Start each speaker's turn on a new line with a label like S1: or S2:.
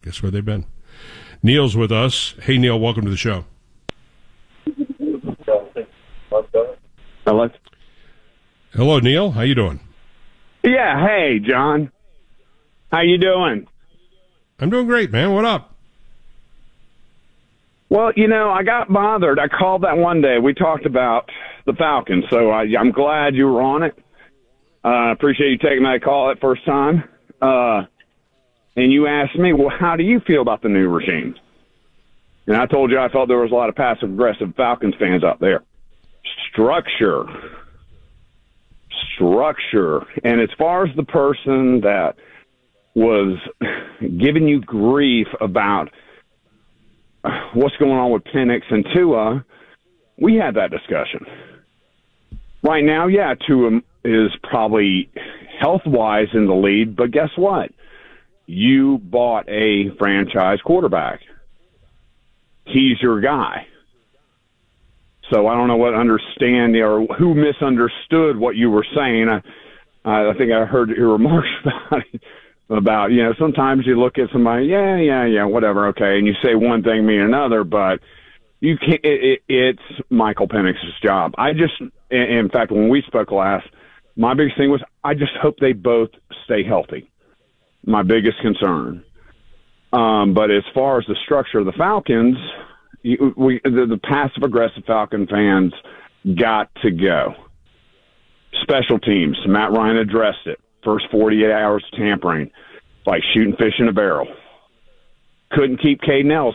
S1: Guess where they've been. Neil's with us. Hey, Neil, welcome to the show.
S2: Hello?
S1: Hello, Neil. How you doing?
S2: Yeah, hey, John. How you doing?
S1: I'm doing great, man. What up?
S2: Well, I got bothered. I called that one day. We talked about the Falcons, so I'm glad you were on it. I appreciate you taking that call that first time. And you asked me, well, how do you feel about the new regime? And I told you I felt there was a lot of passive-aggressive Falcons fans out there. Structure. And as far as the person that was giving you grief about what's going on with Penix and Tua, we had that discussion. Right now, yeah, Tua is probably health-wise in the lead, but guess what? You bought a franchise quarterback. He's your guy. So I don't know what understanding or who misunderstood what you were saying. I think I heard your remarks about sometimes you look at somebody, yeah, whatever, okay, and you say one thing, mean another, but you can't. It's Michael Penix's job. In fact, when we spoke last, my biggest thing was I just hope they both stay healthy. My biggest concern. But as far as the structure of the Falcons, the passive-aggressive Falcon fans got to go. Special teams. Matt Ryan addressed it. First 48 hours tampering. Like shooting fish in a barrel. Couldn't keep Caden Ellis